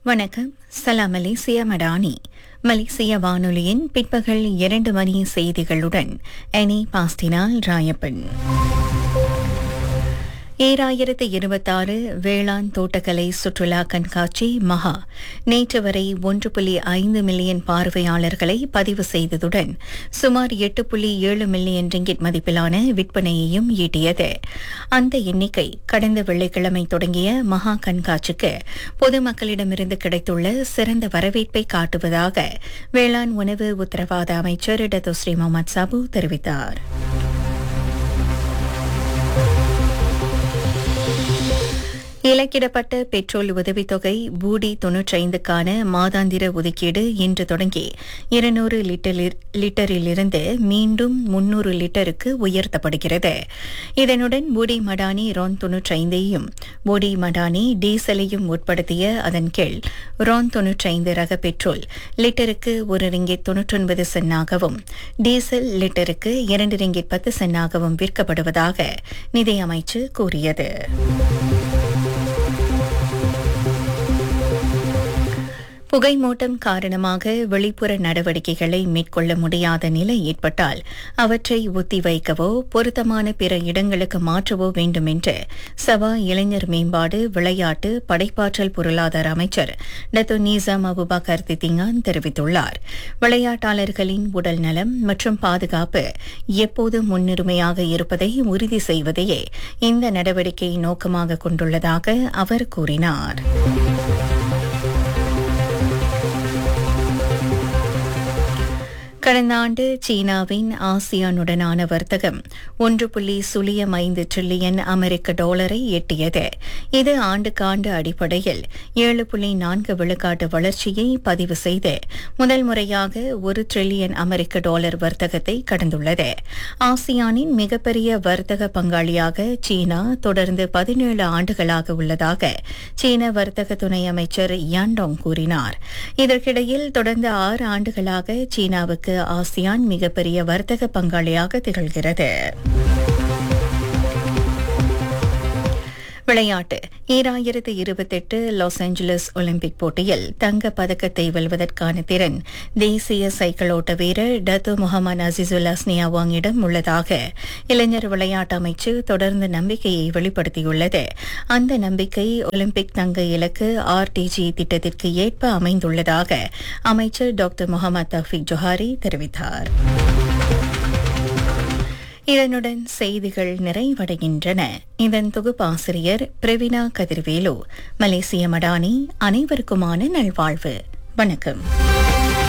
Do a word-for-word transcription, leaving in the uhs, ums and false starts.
வணக்கம். சலாம் மலேசியா மடானி. மலேசிய வானொலியின் பிற்பகல் இரண்டு மணி செய்திகளுடன் எனி பாஸ்டினால் ராயப்பன். ஈராயிரத்து இருபத்தாறு வேளாண் தோட்டக்கலை சுற்றுலா கண்காட்சி மகா நேற்று வரை ஒன்று புள்ளி ஐந்து மில்லியன் பார்வையாளர்களை பதிவு செய்ததுடன் சுமார் எட்டு புள்ளி ஏழு மில்லியன் ரிங்கிட் மதிப்பிலான விற்பனையையும் ஈட்டியது. அந்த எண்ணிக்கை கடந்த வெள்ளிக்கிழமை தொடங்கிய மகா கண்காட்சிக்கு பொதுமக்களிடமிருந்து கிடைத்துள்ள சிறந்த வரவேற்பை காட்டுவதாக வேளாண் உணவு உத்தரவாத அமைச்சர் டத்தோ ஸ்ரீ முகமது சாபு தெரிவித்தார். இலக்கிடப்பட்ட பெட்ரோல் உதவித்தொகை பூடி தொன்னூற்றைந்துக்கான மாதாந்திர ஒதுக்கீடு இன்று தொடங்கி இருநூறு லிட்டரிலிருந்து மீண்டும் முன்னூறு லிட்டருக்கு உயர்த்தப்படுகிறது. இதனுடன் பூடி மடானி ரான் தொன்னூற்றைந்தையும் பூடி மடானி டீசலையும் உட்படுத்திய அதன் கீழ் ரான் தொன்னூற்றைந்து ரக பெட்ரோல் லிட்டருக்கு ஒரு ரிங்கிட் தொன்னூற்றொன்பது சென்னாகவும் டீசல் லிட்டருக்கு இரண்டு ரிங்கிட் பத்து சென்னாகவும் விற்கப்படுவதாக நிதியமைச்சு கூறியது. புகைமூட்டம் காரணமாக வெளிப்புற நடவடிக்கைகளை மேற்கொள்ள முடியாத நிலை ஏற்பட்டால் அவற்றை ஒத்திவைக்கவோ பொருத்தமான பிற இடங்களுக்கு மாற்றவோ வேண்டும் என்று சபா இளைஞர் மேம்பாடு விளையாட்டு படைப்பாற்றல் பொருளாதார அமைச்சர் டத்தோ நீசாம் அபுபக்கர் தித்திங்கான் தெரிவித்துள்ளார். விளையாட்டாளர்களின் உடல் நலம் மற்றும் பாதுகாப்பு எப்போதும் முன்னுரிமையாக இருப்பதை உறுதி செய்வதையே இந்த நடவடிக்கை நோக்கமாக கொண்டுள்ளதாக அவர் கூறினார். கடந்த ஆண்டு சீனாவின் ஆசியானுடனான வர்த்தகம் ஒன்று புள்ளி சுழியம் ஐந்து டிரில்லியன் அமெரிக்க டாலரை எட்டியது. இது ஆண்டுக்காண்டு அடிப்படையில் ஏழு புள்ளி நான்கு விழுக்காட்டு வளர்ச்சியை பதிவு செய்து முதல் முறையாக ஒரு டிரில்லியன் அமெரிக்க டாலர் வர்த்தகத்தை கடந்துள்ளது. ஆசியானின் மிகப்பெரிய வர்த்தக பங்காளியாக சீனா தொடர்ந்து பதினேழு ஆண்டுகளாக உள்ளதாக சீன வர்த்தக துணை அமைச்சர் யான்டாங் கூறினார். இதற்கிடையில் தொடர்ந்து ஆறு ஆண்டுகளாக சீனாவுக்கு ஆசியான் மிகப்பெரிய வர்த்தக பங்காளியாக திகழ்கிறது. விளையாட்டு. ஈராயிரத்து இருபத்தெட்டு லாஸ் ஏஞ்சலஸ் ஒலிம்பிக் போட்டியில் தங்கப் பதக்கத்தை வெல்வதற்கான திறன் தேசிய சைக்கிள் ஓட்ட வீரர் டத்தோ முகமது அசிசுல்லா ஸ்னியாவாங்கிடம் உள்ளதாக இளைஞர் விளையாட்டு அமைச்சு தொடர்ந்து நம்பிக்கையை வெளிப்படுத்தியுள்ளது. அந்த நம்பிக்கை ஒலிம்பிக் தங்க இலக்கு ஆர்டிஜி திட்டத்திற்கு ஏற்ப அமைந்துள்ளதாக அமைச்சர் டாக்டர் முகமது தஃபீக் ஜொஹாரி தெரிவித்தார். இதனுடன் செய்திகள் நிறைவடைகின்றன. இதன் தொகுப்பாசிரியர் பிரவீனா கதிர்வேலு. மலேசிய மடானி. அனைவருக்குமான நல்வாழ்வு. வணக்கம்.